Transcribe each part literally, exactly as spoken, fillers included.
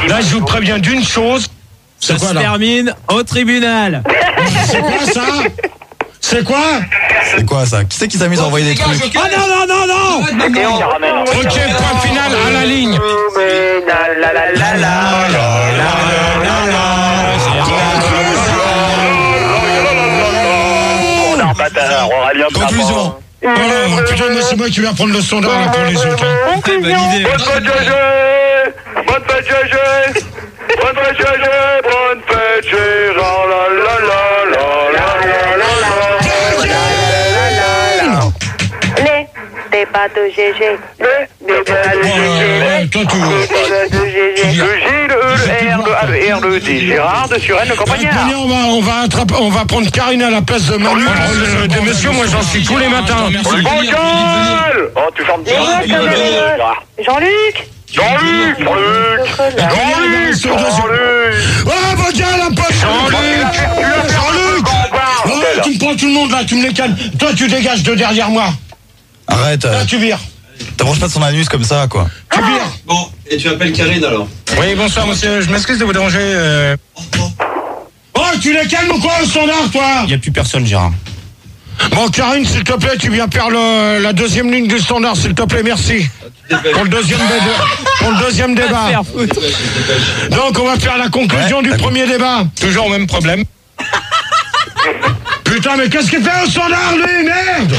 Là, je vous préviens d'une chose. Ça se termine au tribunal. C'est quoi ça? C'est quoi? C'est quoi ça? Qui c'est qui s'amuse à envoyer des trucs? Ah non, non, non, non! Ok, point final à la ligne. Conclusion. Oh putain, mais c'est moi qui vais prendre le standard là pour les autres. Hein. Bonne fête, G G! Bonne fête, G G! Bonne fête, G G! Bonne fête, Gérard! La la la la la la la la. Les débats de G G. Les débats de G G. Toi, tu Le J, le R, le A, le R, le D. Gérard de Suresnes, le campagnard. on va, on va attraper, on va prendre Karine à la place de Manu. Oh, des messieurs, moi j'en suis tous les matins. Bancal! Oh, tu fermes bien. Jean-Luc. Jean-Luc! Jean-Luc! Jean-Luc! Jean-Luc! Oh, Bancal, un pote! Jean-Luc! Jean-Luc! Oh, tu me prends tout le monde là, tu me les calmes. Toi, tu dégages de derrière moi. Arrête. Là, tu vires. T'approches pas de son anus comme ça, quoi. Tu vires. Bon, et tu appelles Karine alors? Oui, bonsoir monsieur, je m'excuse de vous déranger. Euh... Oh, tu les calmes ou quoi au standard, toi? Il n'y a plus personne, Gérard. Bon, Karine, s'il te plaît, tu viens faire le, la deuxième ligne du standard, s'il te plaît, merci. Pour le deuxième, débat. Pour le deuxième débat. Donc, on va faire la conclusion Ouais, du d'accord. premier débat. Toujours au même problème. Putain, mais qu'est-ce qu'il fait au standard, lui? Merde!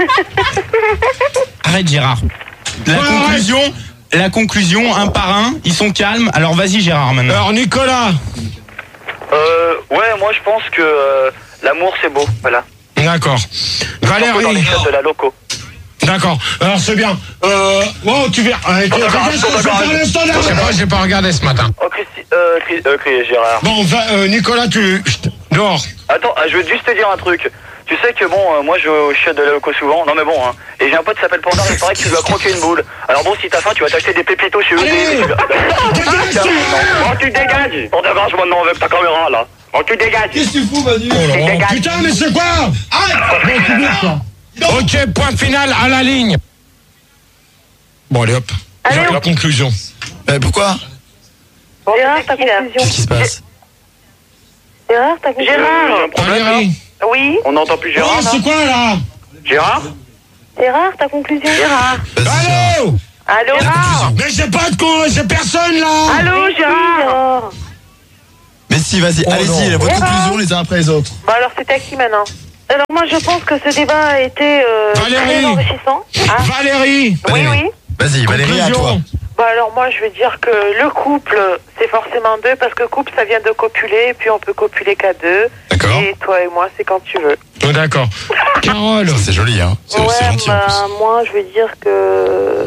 Arrête, Gérard. La Ouais, conclusion, la conclusion, un par un, ils sont calmes. Alors vas-y, Gérard, maintenant. Alors, Nicolas. Euh, ouais, moi je pense que euh, l'amour c'est beau, voilà. D'accord. Dans les Valérie. fêtes de la loco. D'accord. Alors, c'est bien. Euh, wow, tu viens. Allez, tu D'accord, regardes ce que je vais d'accord. faire le standard. Je sais pas, j'ai pas regardé ce matin. Oh, Christy, euh, Chris- euh, Chris- Gérard. Bon, va, euh, Nicolas, tu. Chut, dehors. Attends, euh, je veux juste te dire un truc. Tu sais que bon, euh, moi je vais au chiottes de la loco souvent, non mais bon, hein. Et j'ai un pote qui s'appelle Pandore, il paraît que tu dois croquer une boule. Alors bon, si t'as faim, tu vas t'acheter des pépitos chez eux. Allez, dégage, tu- Bon, tu dégages. On dégage maintenant avec ta caméra là. Bon, tu dégages. Qu'est-ce que tu fous, Manu? Oh là là, putain, mais c'est quoi? Bon, tu vires, quoi. Ok, point final à la ligne. Bon, allez hop. Allez, La conclusion. Eh, pourquoi? Gérard, ta conclusion. Qu'est-ce qui se passe? Gérard, ta conclusion. Gérard. Valérie. Oui. On n'entend plus Gérard Oh, là. c'est quoi là? Gérard. Gérard, ta conclusion. Gérard. Vas-y, Gérard. Allô? Allô. Gérard. Mais j'ai pas de con, j'ai personne là. Allô, Gérard. Mais si, vas-y, Oh allez-y, non. votre Gérard. conclusion les uns après les autres. Bon, alors c'était à qui maintenant? Alors moi je pense que ce débat a été euh, Valérie. très enrichissant. Ah. Valérie. Oui, oui. Vas-y, Valérie, à toi. Conclusion. Bah alors moi je vais dire que le couple c'est forcément deux parce que couple ça vient de copuler et puis on peut copuler qu'à deux. D'accord. Et toi et moi c'est quand tu veux. Oh, d'accord. Carole. C'est joli, hein. C'est ouais, c'est gentil en bah, plus. moi je vais dire que...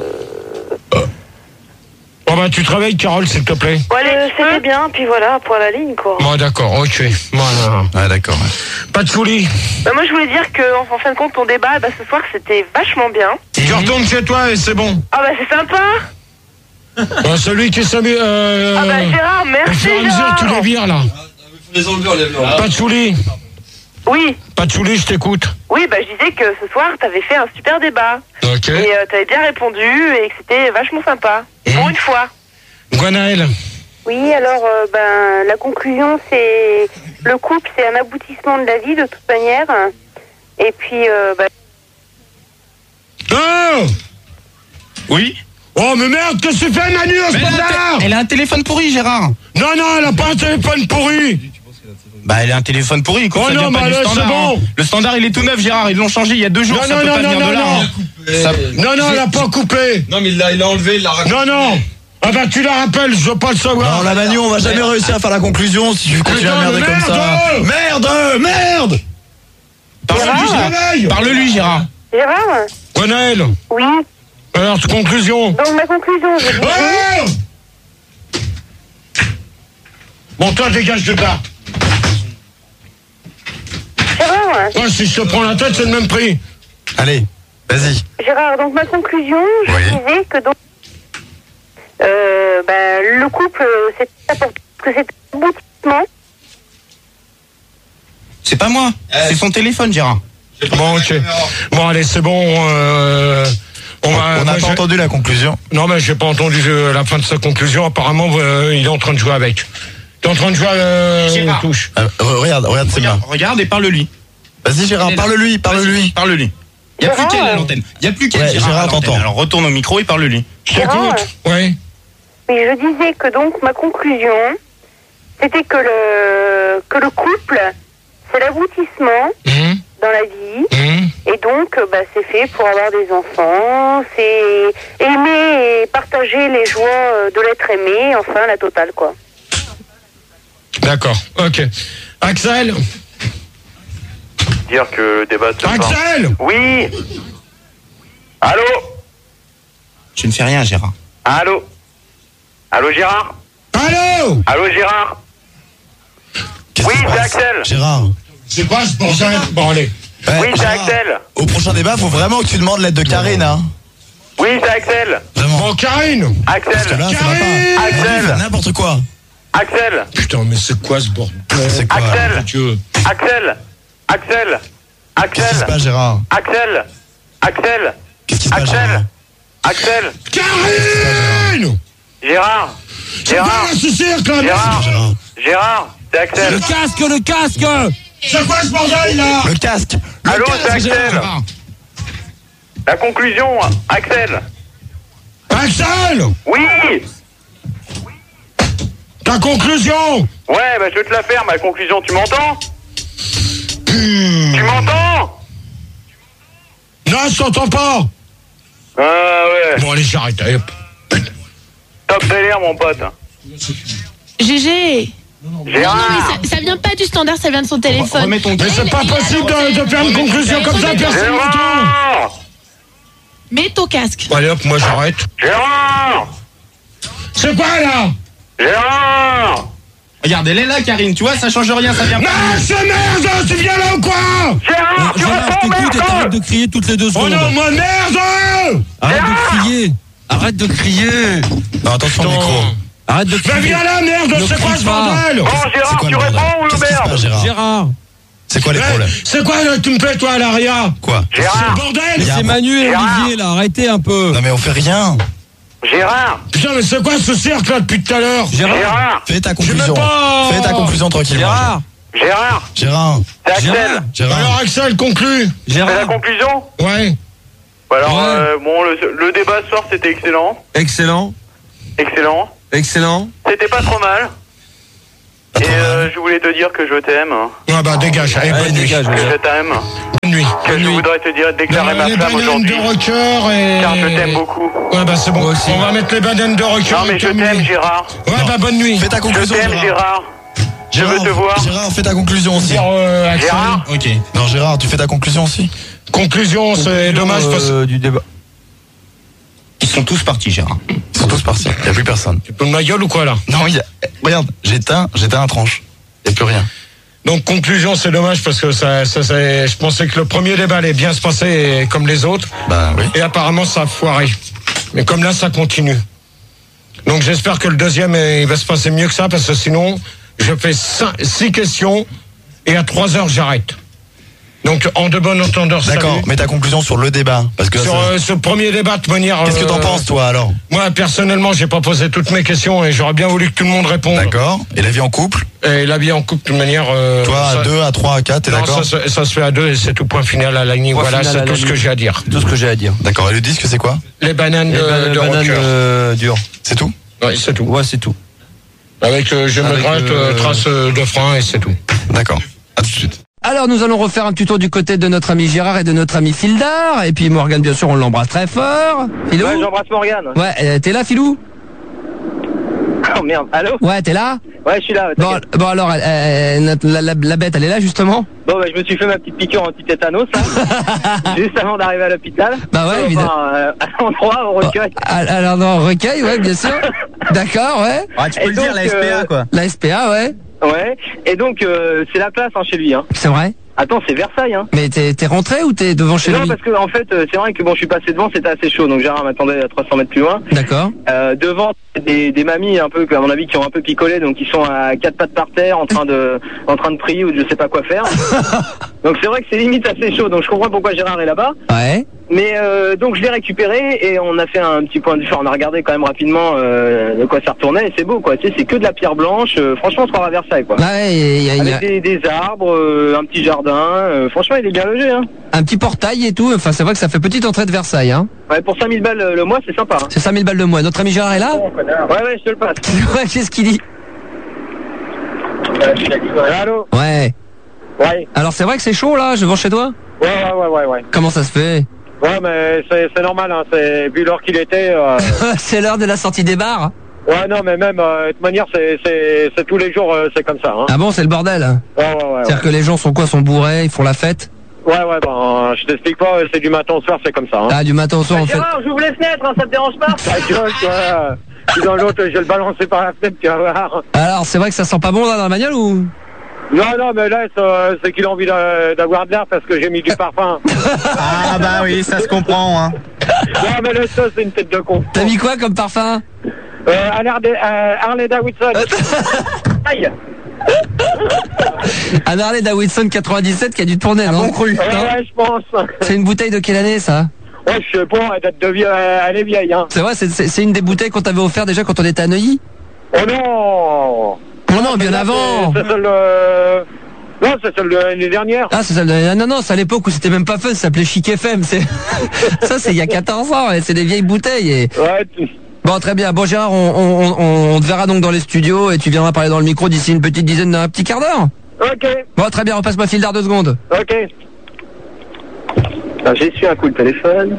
Bon bah tu te réveilles, Carole, s'il te plaît. Ouais, euh, c'était bien, puis voilà, pour la ligne quoi. Bon d'accord, ok. Voilà. Ah, d'accord. ouais. Pas de folie. Bah, moi je voulais dire que en fin de compte ton débat bah, ce soir c'était vachement bien. Tu retournes chez toi et c'est bon. Ah bah c'est sympa. Bon, celui qui s'amuse. Euh, Ah bah Gérard, au merci fur et à mesure, Gérard. tu les vires là. Il faut les enlever, enlève-le. Pas de folie. Oui, Pas de folie, je t'écoute. oui, bah je disais que ce soir t'avais fait un super débat. Ok. Et euh, t'avais bien répondu et que c'était vachement sympa. Pour une fois. Gwenaël. Oui, alors euh, ben la conclusion c'est le couple c'est un aboutissement de la vie de toute manière. Et puis euh, ben, Oh Oui. Oh mais merde, qu'est-ce que tu fais Manu au Mais elle, a un standard? té- elle a un téléphone pourri, Gérard. Non, non, elle a pas un téléphone pourri. Bah, elle a un téléphone pourri. Quoi, Oh ça non, vient pas bah du là, standard. c'est bon. hein. Le standard, il est tout neuf, Gérard. Ils l'ont changé il y a deux jours. Non, ça non, peut non, pas non, venir non, de là. non. hein. Ça- Non, non, elle a pas coupé. Non, mais il l'a il l'a enlevé, il l'a raconté. Non, non. Ah bah tu la rappelles, je veux pas le savoir. Non, la Manu, on va jamais réussir à faire la conclusion si tu continues à Putain, merder de comme ça. merde. Merde, merde. Parle-lui, Gérard. Réveille. Parle-lui, Gérard. Gérard. Gwenaël. Oui. Alors, conclusion. Donc ma conclusion, je dis Oh bon, toi, dégage de là. Gérard. Oh, si je te prends la tête, c'est le même prix. Allez, vas-y. Gérard, donc ma conclusion, je Oui. disais que donc euh, ben, le couple c'est important que c'est un aboutissement. C'est pas moi. Eh. C'est son téléphone, Gérard. Bon, ok. Bon, allez, c'est bon. Euh... On va- On n'a moi, pas j'ai- entendu la conclusion. Non, mais j'ai pas entendu euh, la fin de sa conclusion. Apparemment, euh, il est en train de jouer avec. Il est en train de jouer euh, Gérard. aux touches. Euh, regarde, regarde ses mains. Regarde, regarde et parle-lui. Vas-y Gérard, Il est là. parle-lui, parle-lui. Parle-lui. Il n'y a plus qu'elle à l'antenne. Il n'y a plus qu'elle. Ouais, Gérard, à l'antenne. t'entends. Alors retourne au micro et parle-lui. Je t'écoute. Gérard. Oui. Oui, je disais que donc ma conclusion, c'était que le, que le couple, c'est l'aboutissement Hum, dans la vie. hum. Et donc, euh, bah, c'est fait pour avoir des enfants. C'est aimer et partager les joies euh, de l'être aimé. Enfin, la totale, quoi. D'accord. Ok. Axel. Dire que le débat se Axel. Oui. Allô. Je ne fais rien, Gérard. Allô. Allô Gérard. Allô. Allô Gérard. Qu'est-ce Oui, qui se c'est passe Axel. Gérard. C'est quoi ce bordel? Bon, allez. Ouais, Oui, c'est Gérard, Axel. Au prochain débat, faut vraiment que tu demandes l'aide de Karine, hein. Oui, c'est Axel. Vraiment. Bon, Karine. Parce que Axel. là, ça va Karine pas. Axel. C'est n'importe quoi. Axel. Putain, mais c'est quoi ce bordel? C'est quoi Axel. Dieu. Axel. Axel. Qu'est-ce qui se Axel. passe, Gérard? Axel. Axel. Qu'est-ce qui se passe, Gérard? Axel. Axel. Karine. Gérard. C'est quoi Gérard. là, ce cirque là? Gérard. Gérard. Gérard. C'est Axel. casque, le casque. C'est quoi ce bordel là? Le casque. Le Allô, casque, c'est Axel. Gérard. La conclusion, Axel. Axel. Oui. Ta conclusion. Ouais, bah je vais te la faire, ma conclusion. Tu m'entends? Tu m'entends? Non, je t'entends pas. Ah ouais. Bon, allez, j'arrête. Allez, hop. Top délire, mon pote. G G. Non, mais Gérard. ça, ça vient pas du standard, ça vient de son téléphone. Remets ton Mais c'est pas possible de, de faire une conclusion comme ça, personne n'entend. Gérard. Mets ton casque. Bon, allez, hop, moi j'arrête. Gérard. C'est quoi là? Gérard. Regarde, elle est là, Karine. Tu vois, ça change rien, ça vient Non, pas. c'est merde. Tu viens là ou quoi? Gérard, tu réponds, merde. de crier toutes les deux Oh secondes. non, moi merde. Arrête de crier. Arrête de crier. Non, attention au Putain. micro. Arrête de Mais crier. viens là, merde. Ne C'est quoi crie ce pas. bordel? Bon, C'est Gérard, quoi tu le bordel? réponds ou Qu'est-ce qui se merde? passe, Gérard? Gérard. C'est quoi les Ouais, problèmes? c'est quoi là que tu me fais toi à l'arrière? Quoi? C'est le Gérard. bordel. C'est Manu et Gérard. Olivier là. Arrêtez un peu. Non mais on fait rien. Gérard. Putain, mais c'est quoi ce cirque là depuis tout à l'heure? Gérard. Gérard. Fais ta Je conclusion. veux pas. Fais ta conclusion tranquillement. Gérard. Gérard. Gérard. C'est Axel. Gérard. Gérard. Alors Axel, conclue. C'est la Gérard. conclusion? Ouais. Alors, Ouais. euh, bon, le, le débat ce soir, c'était excellent. Excellent. Excellent. Excellent. C'était pas trop mal. Pas Et trop mal. euh, je voulais te dire que je t'aime. Ah bah dégage. Allez, Allez, bonne nuit. dégage. Que je t'aime. Bonne nuit. Que je voudrais te dire, déclarer ma les flamme bananes aujourd'hui. de rocker et... Car je t'aime beaucoup. Ouais bah c'est bon. Moi aussi. On va mettre les bananes de rocker. Non, mais et je terminer. t'aime, Gérard. Ouais bah bonne nuit. Fais ta Je conclusion, t'aime, Gérard. Gérard. Je veux te voir. Gérard, fais ta conclusion aussi. Dire, euh, Axel. Gérard. Ok. Non, Gérard, tu fais ta conclusion aussi. Conclusion, c'est dommage parce que... Euh, du débat. Ils sont tous partis, Gérard. Ils sont tous partis. Il n'y a plus personne. Tu peux de ma gueule ou quoi là? Non, il y a... Regarde, j'éteins, j'éteins un tranche. Il n'y a plus rien. Donc conclusion, c'est dommage parce que ça, ça, ça- je pensais que le premier débat allait bien se passer comme les autres. Bah oui. Et apparemment ça a foiré. Mais comme là ça continue. Donc j'espère que le deuxième eh, il va se passer mieux que ça parce que sinon je fais cinq, six questions et à trois heures j'arrête. Donc en de bon entendeur. D'accord, salut. mais ta conclusion sur le débat. Parce que Sur ça- euh, ce premier débat de manière. Qu'est-ce que t'en euh, penses, toi, alors? Moi personnellement j'ai pas posé toutes mes questions et j'aurais bien voulu que tout le monde réponde. D'accord. Et la vie en couple? Et la vie en couple de manière. euh, Toi, à ça- deux, à trois, à quatre, t'es Non, d'accord? ça, se- ça se fait à deux et c'est tout point final à la ligne. Point Voilà, final à c'est la tout ce ligne. que j'ai à dire. Tout ce que j'ai à dire. D'accord. Et le disque, c'est quoi? Les bananes Et de, ben, de banane rocker. euh, dure. C'est tout? Oui, c'est tout. Ouais, c'est tout. Avec euh, je me Avec, gratte, euh, euh, trace euh, de frein et c'est tout. D'accord. À tout de suite. Alors nous allons refaire un petit tour du côté de notre ami Gérard et de notre ami Fildar. Et puis Morgane, bien sûr, on l'embrasse très fort. Filou? Ouais, j'embrasse Morgane. Ouais, euh, t'es là, Filou? Oh merde, allô? Ouais, t'es là? Ouais, je suis là. Bon, t'inquiète. bon alors, euh, euh, notre- la, la, la bête, elle est là, justement? Bon, bah, je me suis fait ma petite piqûre anti-tétanos, là, juste avant d'arriver à l'hôpital. Bah ouais, Enfin, évidemment. euh, à l'endroit, au recueil. Ah, alors, non, recueil, ouais, bien sûr. D'accord, ouais. Ah, tu Et peux le dire, donc, la S P A, euh, quoi. La S P A, ouais. Ouais. Et donc, euh, c'est la place, hein, chez lui, hein. C'est vrai. Attends, c'est Versailles, hein. Mais t'es t'es rentré ou t'es devant chez non, lui? parce que, en fait, euh, c'est vrai que bon, je suis passé devant, c'était assez chaud, donc Gérard m'attendait à trois cents mètres plus loin. D'accord. Euh, devant, des, des mamies, un peu, à mon avis, qui ont un peu picolé, donc ils sont à quatre pattes par terre, en train de, en train de prier ou de je sais pas quoi faire. Donc c'est vrai que c'est limite assez chaud, donc je comprends pourquoi Gérard est là-bas. Ouais. mais euh, donc je l'ai récupéré et on a fait un petit point de vue. On a regardé quand même rapidement euh, de quoi ça retournait et c'est beau quoi. Tu sais, c'est que de la pierre blanche. Euh, franchement, on se croirait à Versailles quoi. Ouais, y a, y a, Avec des, des arbres, euh, un petit jardin. Euh, franchement, il est bien logé. Hein. Un petit portail et tout. Enfin, c'est vrai que ça fait petite entrée de Versailles. Hein. Ouais, pour cinq mille balles le mois, c'est sympa. Hein. C'est cinq mille balles le mois. Notre ami Gérard est là? Ouais, ouais, je te le passe. Ouais, qu'est-ce qu'il dit? Allô? Ouais. Ouais. Alors c'est vrai que c'est chaud là, je vends chez toi? Ouais, ouais, ouais, ouais, ouais. Comment ça se fait? Ouais, mais c'est, c'est normal, hein. C'est, vu l'heure qu'il était. Euh... c'est l'heure de la sortie des bars? Ouais, non, mais même, euh, de toute manière, c'est, c'est, c'est tous les jours, euh, c'est comme ça. Hein. Ah bon, c'est le bordel? Ouais, ouais, ouais. C'est-à-dire ouais. que les gens sont quoi? Sont bourrés, ils font la fête? Ouais, ouais, ben, je t'explique pas, c'est du matin au soir, c'est comme ça. Hein. Ah, du matin au soir, bah, en fait. Gérard, j'ouvre les fenêtres, hein, ça te dérange pas? Ta gueule, toi. Puis dans l'autre, je vais le balancer par la fenêtre, tu vas voir. Alors, c'est vrai que ça sent pas bon là dans la bagnole ou? Non, non, mais là, c'est, c'est qu'il a envie d'avoir de l'air parce que j'ai mis du parfum. Ah bah oui, ça se comprend. Hein. Non, mais le sauce, c'est une tête de con. T'as mis quoi comme parfum? Euh, euh, Harley Davidson. Aïe. Un Harley Davidson quatre-vingt-dix-sept qui a dû tourner, non? Bon cru. Ouais, ouais, je pense. C'est une bouteille de quelle année ça? Ouais, je sais pas, elle date de vie, elle est vieille, hein. C'est vrai, c'est, c'est, c'est une des bouteilles qu'on t'avait offert déjà quand on était à Neuilly? Oh non! Oh non, bien avant! C'est, c'est celle de... Non, c'est celle de l'année dernière. Ah, c'est celle de... Non, non, c'est à l'époque où c'était même pas fun, ça s'appelait Chic F M. C'est... ça, c'est il y a quatorze ans, et c'est des vieilles bouteilles. Et... Ouais, tu... Bon, très bien. Bon, Gérard, on, on, on, on te verra donc dans les studios et tu viendras parler dans le micro d'ici une petite dizaine, un petit quart d'heure. Ok. Bon, très bien, repasse-moi fil d'art deux secondes. Ok. Ah, j'ai su un coup de téléphone.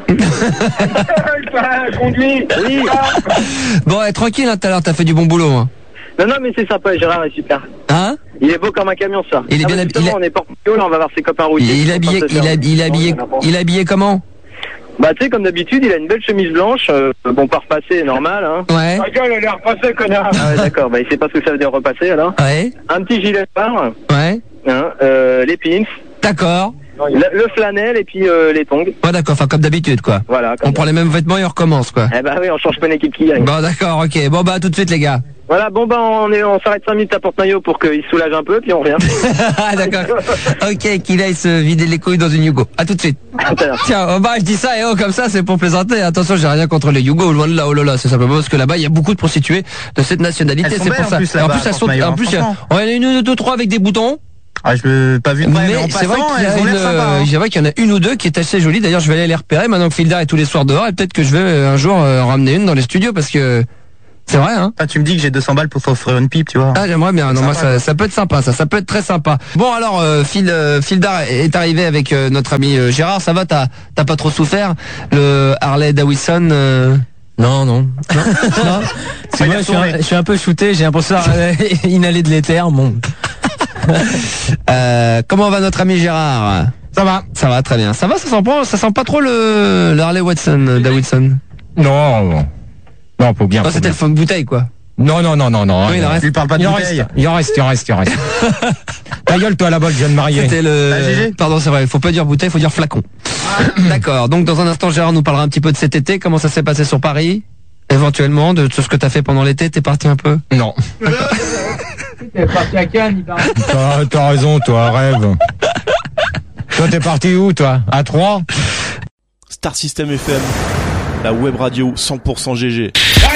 Conduit. Oui. Bon, ouais, tranquille, hein, tout à l'heure, t'as fait du bon boulot. Hein. Non, non, mais c'est sympa, Gérard est super. Hein? Il est beau comme un camion, ça. Il est ah, bien habillé. On est porte-pio, là, on va voir ses copains routiers. Il est habillé, il est il est habillé, il est habillé comment? Bah, tu sais, comme d'habitude, il a une belle chemise blanche. Euh, bon, pas repassé, normal, hein. Ouais. Ta gueule, elle est repassée, connard. Ah ouais, d'accord. Bah, il sait pas ce que ça veut dire repasser, alors. Ouais. Un petit gilet noir. Ouais. Hein, euh, les pins. D'accord. Le, le flanel et puis euh, les tongs. Ouais, d'accord, enfin, comme d'habitude, quoi. Voilà. On prend les mêmes vêtements et on recommence, quoi. Eh bah oui, on change pas une équipe qui gagne. Bon, d'accord, ok. Bon, bah, à tout de suite, les gars. Voilà, bon, bah, on, est, on s'arrête cinq minutes à Porte-Maillot pour qu'il se soulage un peu, puis on revient. Ah, d'accord. Ok, qu'il aille se vider les couilles dans une Yugo. À tout de suite. Tiens, oh, bah, je dis ça, et oh, comme ça, c'est pour plaisanter. Attention, j'ai rien contre les Yugo, loin de là, oh là là. C'est simplement parce que là-bas, il y a beaucoup de prostituées de cette nationalité. Elles sont c'est belles, pour ça. en plus, Et en là-bas, plus, elles sont, Porte-Maillot, en plus, il y a, franchement. on a une, deux, trois avec des boutons. Ah, je l'ai pas vu de près, mais, en c'est vrai passant, qu'il y a elles ont une, l'air sympas. euh, Hein. c'est vrai qu'il y en a une ou deux qui est assez jolie. D'ailleurs, je vais aller les repérer maintenant que Fildar est tous les soirs dehors et peut-être que je vais euh, un jour euh, ramener une dans les studios parce que c'est vrai, hein. Ah, tu me dis que j'ai deux cents balles pour t'offrir une pipe, tu vois. Ah, j'aimerais bien. Non, Sympa, moi, ça, ça peut être sympa, ça. Ça peut être très sympa. Bon, alors, euh, Phil, euh, Fildar est arrivé avec euh, notre ami euh, Gérard. Ça va, t'as, t'as pas trop souffert? Le Harley Davidson, euh... Non, non. Non, non. C'est moi, je suis, un, je suis un peu shooté, j'ai l'impression d'inhaler de l'éther, bon. euh, comment va notre ami Gérard? Ça va. Ça va, très bien. Ça va, ça sent pas, ça sent pas trop le, le Harley Watson, euh, Davidson? Non, non. Non, faut bien. Non, c'était le fond de bouteille, quoi. Non, non, non, non, non. Oui, il en reste. Lui parle pas de Il en bouteille. reste, il en reste, il en reste, il en reste. Ta gueule, toi, là-bas, je viens de marier. C'était le... Ah, G G. Pardon, c'est vrai, faut pas dire bouteille, faut dire flacon. D'accord, donc dans un instant, Gérard nous parlera un petit peu de cet été, comment ça s'est passé sur Paris, éventuellement, de tout ce que t'as fait pendant l'été, t'es parti un peu? Non. T'es parti à Cannes, il paraît. T'as, t'as raison, toi, rêve. Toi, t'es parti où, toi? À Troyes? Star System F M, la web radio cent pour cent G G.